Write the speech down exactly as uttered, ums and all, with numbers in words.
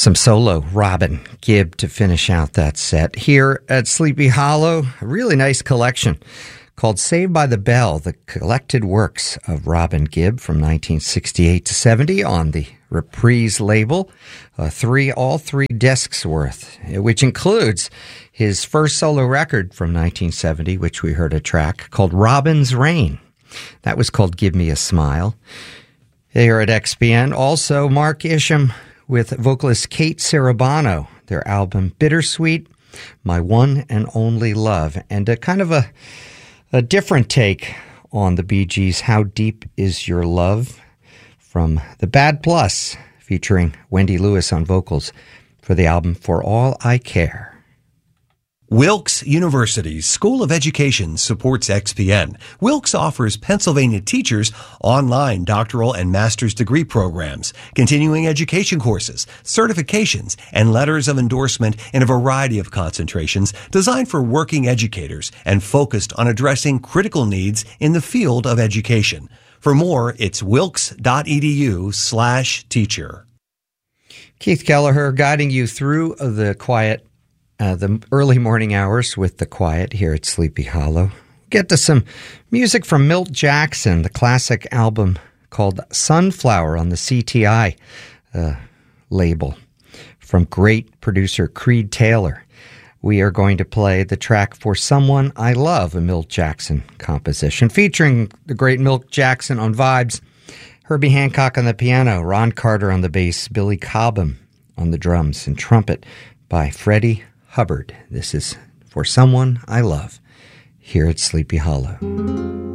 Some solo Robin Gibb to finish out that set. Here at Sleepy Hollow, a really nice collection called Saved by the Bell, the collected works of Robin Gibb from nineteen sixty-eight to seventy on the Reprise label. Uh, three, all three discs worth, which includes his first solo record from nineteen seventy, which we heard a track called Robin's Rain. That was called Give Me a Smile. Here at X P N, also Mark Isham with vocalist Kate Cerebano, their album Bittersweet, My One and Only Love, and a kind of a, a different take on the Bee Gees' How Deep Is Your Love from The Bad Plus, featuring Wendy Lewis on vocals for the album For All I Care. Wilkes University's School of Education supports X P N. Wilkes offers Pennsylvania teachers online doctoral and master's degree programs, continuing education courses, certifications, and letters of endorsement in a variety of concentrations designed for working educators and focused on addressing critical needs in the field of education. For more, it's wilkes.edu slash teacher. Keith Kelleher guiding you through the quiet Uh, the early morning hours with The Quiet here at Sleepy Hollow. Get to some music from Milt Jackson, the classic album called Sunflower on the C T I uh, label from great producer Creed Taylor. We are going to play the track For Someone I Love, a Milt Jackson composition featuring the great Milt Jackson on vibes, Herbie Hancock on the piano, Ron Carter on the bass, Billy Cobham on the drums, and trumpet by Freddie Hubbard. This is For Someone I Love here at Sleepy Hollow.